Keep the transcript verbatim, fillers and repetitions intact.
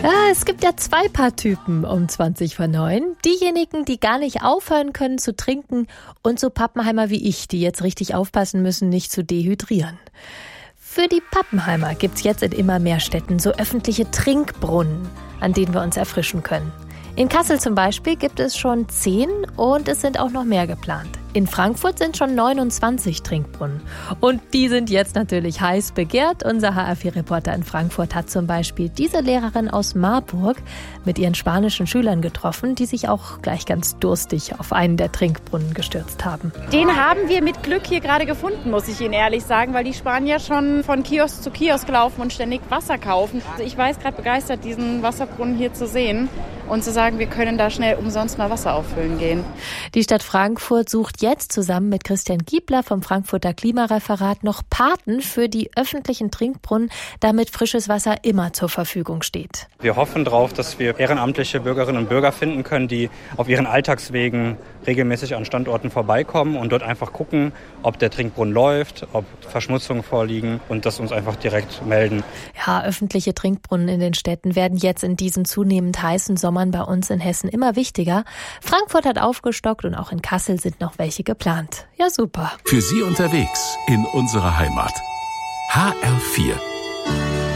Ja, es gibt ja zwei Paartypen um zwanzig vor neun. Diejenigen, die gar nicht aufhören können zu trinken, und so Pappenheimer wie ich, die jetzt richtig aufpassen müssen, nicht zu dehydrieren. Für die Pappenheimer gibt's jetzt in immer mehr Städten so öffentliche Trinkbrunnen, an denen wir uns erfrischen können. In Kassel zum Beispiel gibt es schon zehn und es sind auch noch mehr geplant. In Frankfurt sind schon neunundzwanzig Trinkbrunnen. Und die sind jetzt natürlich heiß begehrt. Unser H R vier Reporter in Frankfurt hat zum Beispiel diese Lehrerin aus Marburg mit ihren spanischen Schülern getroffen, die sich auch gleich ganz durstig auf einen der Trinkbrunnen gestürzt haben. Den haben wir mit Glück hier gerade gefunden, muss ich Ihnen ehrlich sagen, weil die Spanier schon von Kiosk zu Kiosk laufen und ständig Wasser kaufen. Also ich war jetzt gerade begeistert, diesen Wasserbrunnen hier zu sehen und zu sagen, wir können da schnell umsonst mal Wasser auffüllen gehen. Die Stadt Frankfurt sucht jetzt zusammen mit Christian Giebler vom Frankfurter Klimareferat noch Paten für die öffentlichen Trinkbrunnen, damit frisches Wasser immer zur Verfügung steht. Wir hoffen darauf, dass wir ehrenamtliche Bürgerinnen und Bürger finden können, die auf ihren Alltagswegen regelmäßig an Standorten vorbeikommen und dort einfach gucken, ob der Trinkbrunnen läuft, ob Verschmutzungen vorliegen und das uns einfach direkt melden. Ja, öffentliche Trinkbrunnen in den Städten werden jetzt in diesen zunehmend heißen Sommern bei uns in Hessen immer wichtiger. Frankfurt hat aufgestockt und auch in Kassel sind noch welche geplant. Ja, super. Für Sie unterwegs in unserer Heimat. H R vier